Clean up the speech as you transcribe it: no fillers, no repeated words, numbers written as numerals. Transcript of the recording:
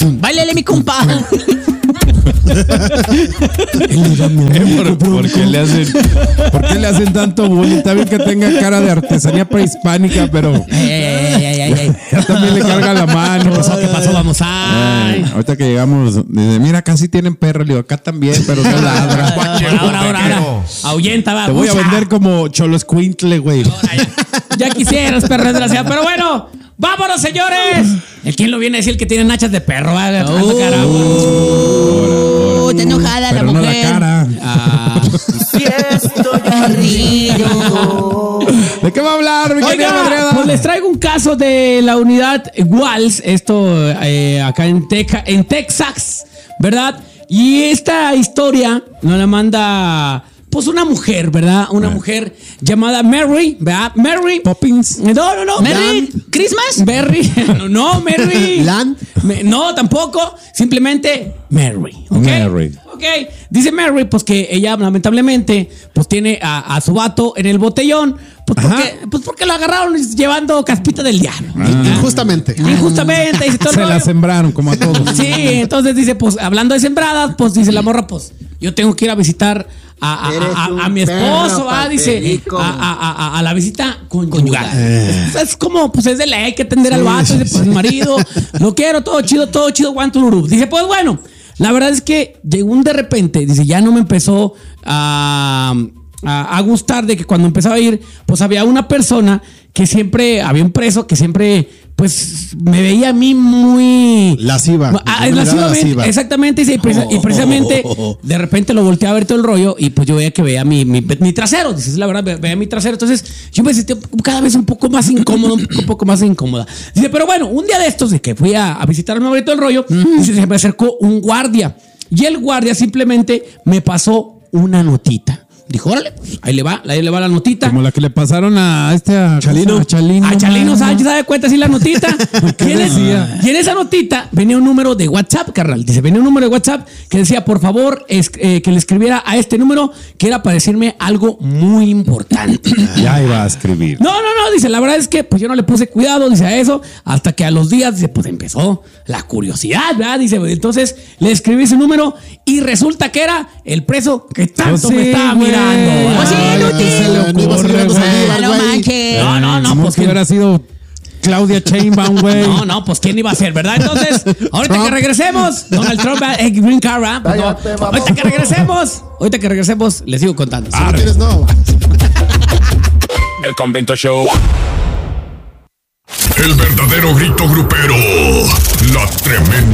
Báilele, mi compa. ¿Por qué le hacen tanto bullying? Está bien que tenga cara de artesanía prehispánica, pero ya también le carga la mano. ¿Qué pasó? Vamos a. Ahorita que llegamos, dice, mira, casi tienen perro. Le digo, acá también, pero no ladra. Ahora. Ahuyenta, va. Te voy a vender como Cholo Escuintle, güey. Ya quisieras, perro desgraciado. Pero bueno, vámonos, señores. ¿El quién lo viene a decir que tienen nachas de perro? Está enojada pero la no mujer. la cara. ¿De qué va a hablar, mi querida Oiga, Madreada? pues les traigo un caso de la unidad Walls, esto acá en Texas, ¿verdad? Y esta historia nos la manda pues una mujer, ¿verdad? Una mujer llamada Mary, ¿verdad? Mary Poppins. No. Mary Christmas. Mary. No, Mary. Land. No, tampoco. Simplemente Mary. ¿Ok? Mary. Ok. Dice Mary, pues que ella lamentablemente, pues tiene a su vato en el botellón. Pues porque lo agarraron llevando caspita del diablo. Injustamente. Injustamente. Dice todo el Se la rollo. sembraron como a todos. Sí, entonces dice, pues hablando de sembradas, pues dice la morra, pues yo tengo que ir a visitar a mi esposo, dice, a la visita conyugal. Es como, pues es de ley, hay que atender al vato, dice, pues el marido, lo quiero, todo chido, guantulurú. Dice, pues bueno, la verdad es que llegó de repente, dice, ya no me empezó a gustar de que cuando empezaba a ir, pues había una persona que siempre, había un preso que siempre, pues me veía a mí muy lasciva. Lascivamente, exactamente, y precisamente de repente lo volteé a ver todo el rollo y pues yo veía que veía mi trasero, dices la verdad, veía mi trasero, entonces yo me sentía cada vez un poco más incómodo, un poco más incómoda. Dice, pero bueno, un día de estos de que fui a visitar a mi abuelito todo el rollo, dice, se me acercó un guardia y el guardia simplemente me pasó una notita. Dijo, órale, ahí le va la notita. Como la que le pasaron a Chalino. A Chalino. A Chalino Sánchez, ¿se da cuenta así la notita? ¿Qué decía? Y en esa notita venía un número de WhatsApp, carnal. Dice, venía un número de WhatsApp que decía, por favor, que le escribiera a este número, que era para decirme algo muy importante. Ya iba a escribir. No, dice, la verdad es que pues yo no le puse cuidado, dice, a eso, hasta que a los días, dice, pues empezó la curiosidad, ¿verdad? Dice, entonces le escribí ese número y resulta que era el preso que tanto me estaba mirando. Pues sí, No manches. No, pues que hubiera sido Claudia Sheinbaum, güey. No, pues quién iba a ser, ¿verdad? Entonces, ahorita que regresemos, Donald Trump, Green Card, pues no. Ahorita que regresemos, les sigo contando. Si no tienes, no. El Convento Show. El verdadero grito grupero. La tremenda